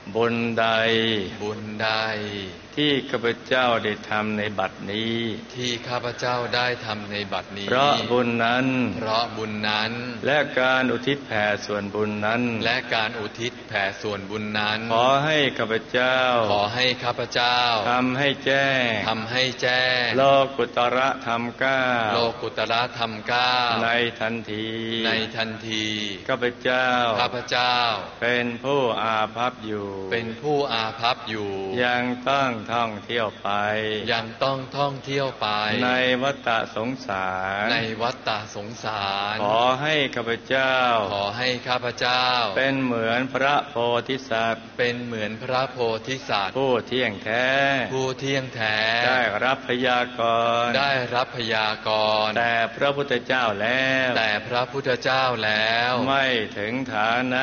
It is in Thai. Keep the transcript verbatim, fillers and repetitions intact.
บุญใดบุญใดที่ข้าพเจ้าได้ทำในบัดนี้ที่ข้าพเจ้าได้ทำในบัดนี้เพราะบุญนั้นเพราะบุญนั้นและการอุทิศแผ่ส่วนบุญนั้นและการอุทิศแผ่ส่วนบุญนั้นขอให้ข้าพเจ้าขอให้ข้าพเจ้าทำให้แจ้งทำให้แจ้งโลกุตระธรรมเก้าโลกุตระธรรมเก้าในทันทีในทันทีข้าพเจ้าข้าพเจ้าเป็นผู้อาภัพอยู่เป็นผู้อาภัพอยู่ยังต้องท่องเที่ยวไปยังต้องท่องเที่ยวไปในวัฏสงสารในวัฏสงสารขอให้ข้าพเจ้าขอให้ข้าพเจ้าเป็นเหมือนพระโพธิสัตว์เป็นเหมือนพระโพธิสัตว์ผู้เที่ยงแท้ผู้เที่ยงแท้ได้รับพยากรณ์ได้รับพยากรณ์แต่พระพุทธเจ้าแล้วแต่พระพุทธเจ้าแล้วไม่ถึงฐานะ